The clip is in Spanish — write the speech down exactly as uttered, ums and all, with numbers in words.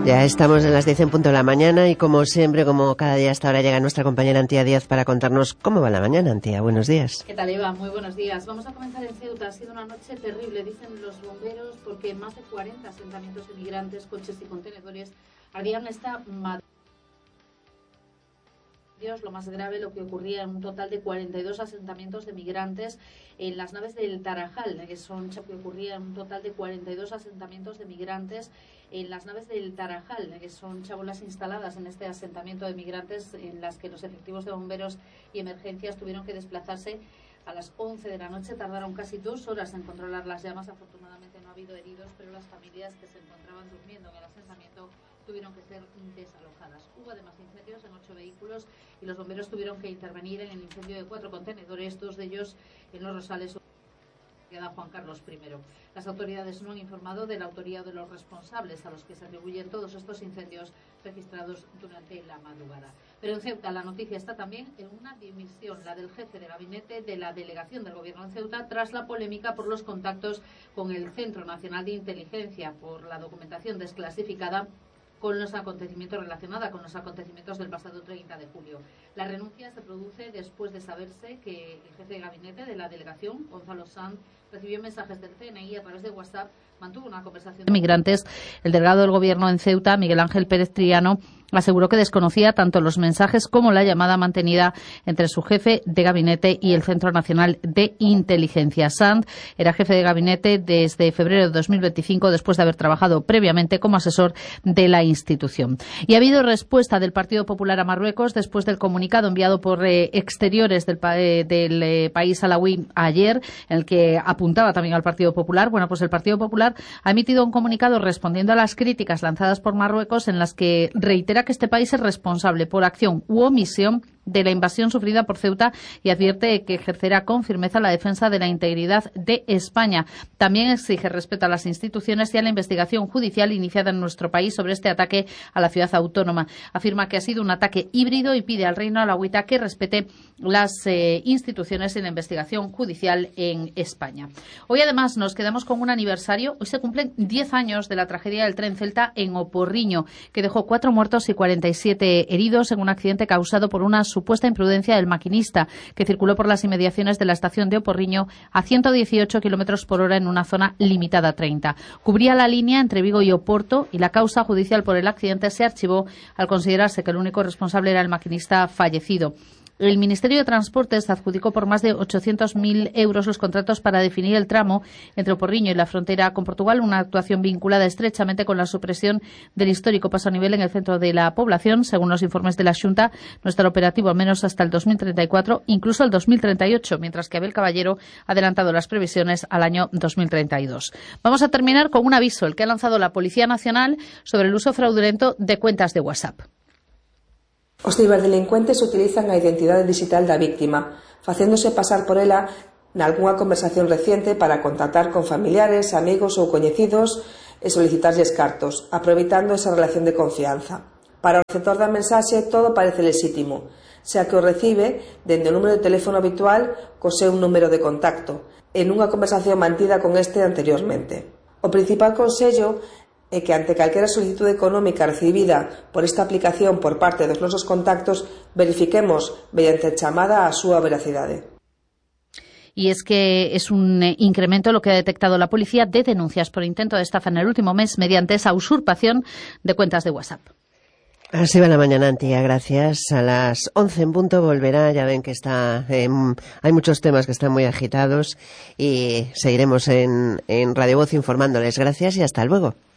Ya estamos en las diez en punto de la mañana y como siempre, como cada día hasta ahora, llega nuestra compañera Antía Díaz para contarnos cómo va la mañana. Antía, buenos días. ¿Qué tal, Eva? Muy buenos días. Vamos a comenzar en Ceuta. Ha sido una noche terrible, dicen los bomberos, porque más de cuarenta asentamientos de migrantes, coches y contenedores ardían esta madrugada. Lo más grave, lo que ocurría en un total de cuarenta y dos asentamientos de migrantes en las naves del Tarajal, que son que ocurría en un total de cuarenta y dos asentamientos de migrantes en las naves del Tarajal, que son chabolas instaladas en este asentamiento de migrantes en las que los efectivos de bomberos y emergencias tuvieron que desplazarse a las once de la noche. Tardaron casi dos horas en controlar las llamas. Afortunadamente no ha habido heridos, pero las familias que se encontraban durmiendo en el asentamiento tuvieron que ser desalojadas. Hubo además incendios en ocho vehículos y los bomberos tuvieron que intervenir en el incendio de cuatro contenedores, dos de ellos en Los Rosales, Juan Carlos primero. Las autoridades no han informado de la autoría de los responsables a los que se atribuyen todos estos incendios registrados durante la madrugada. Pero en Ceuta la noticia está también en una dimisión, la del jefe de gabinete de la delegación del gobierno en Ceuta, tras la polémica por los contactos con el Centro Nacional de Inteligencia por la documentación desclasificada con los acontecimientos relacionada con los acontecimientos del pasado treinta de julio. La renuncia se produce después de saberse que el jefe de gabinete de la delegación, Gonzalo Sanz, recibió mensajes del C N I a través de WhatsApp, mantuvo una conversación de migrantes. El delegado del gobierno en Ceuta, Miguel Ángel Pérez Triano, aseguró que desconocía tanto los mensajes como la llamada mantenida entre su jefe de gabinete y el Centro Nacional de Inteligencia. Sanz era jefe de gabinete desde febrero de dos mil veinticinco, después de haber trabajado previamente como asesor de la institución. Y ha habido respuesta del Partido Popular a Marruecos después del comunicado enviado por eh, exteriores del, pa eh, del eh, país alawí ayer, en el que apuntaba también al Partido Popular. Bueno, pues el Partido Popular ha emitido un comunicado respondiendo a las críticas lanzadas por Marruecos, en las que reitera que este país es responsable por acción u omisión de la invasión sufrida por Ceuta y advierte que ejercerá con firmeza la defensa de la integridad de España. También exige respeto a las instituciones y a la investigación judicial iniciada en nuestro país sobre este ataque a la ciudad autónoma. Afirma que ha sido un ataque híbrido y pide al reino alawita que respete las eh, instituciones y la investigación judicial en España. Hoy además nos quedamos con un aniversario. Hoy se cumplen diez años de la tragedia del tren Celta en Oporriño, que dejó cuatro muertos y cuarenta y siete heridos en un accidente causado por una supuesta imprudencia del maquinista, que circuló por las inmediaciones de la estación de Oporriño a ciento dieciocho kilómetros por hora en una zona limitada a treinta. Cubría la línea entre Vigo y Oporto y la causa judicial por el accidente se archivó al considerarse que el único responsable era el maquinista fallecido. El Ministerio de Transportes adjudicó por más de ochocientos mil euros los contratos para definir el tramo entre Oporriño y la frontera con Portugal, una actuación vinculada estrechamente con la supresión del histórico paso a nivel en el centro de la población. Según los informes de la Xunta, no estará operativo al menos hasta el dos mil treinta y cuatro, incluso el dos mil treinta y ocho, mientras que Abel Caballero ha adelantado las previsiones al año dos mil treinta y dos. Vamos a terminar con un aviso, el que ha lanzado la Policía Nacional sobre el uso fraudulento de cuentas de WhatsApp. Os ciberdelincuentes utilizan a identidade digital da víctima, facéndose pasar por ela nalgunha conversación reciente para contactar con familiares, amigos ou coñecidos e solicitarlles cartos, aproveitando esa relación de confianza. Para o receptor da mensaxe todo parece lexítimo, xa que o recibe dende o número de teléfono habitual co seu número de contacto, en unha conversación mantida con este anteriormente. O principal consello é que ante calquera solicitud económica recibida por esta aplicación por parte dos nosos contactos verifiquemos mediante chamada a súa veracidade. Y es que es un incremento lo que ha detectado la policía de denuncias por intento de estafa en el último mes mediante esa usurpación de cuentas de WhatsApp. Así va la mañana, Antía, gracias. A las once en punto volverá, ya ven que está, eh, hay muchos temas que están muy agitados y seguiremos en, en Radio Voz informándoles. Gracias y hasta luego.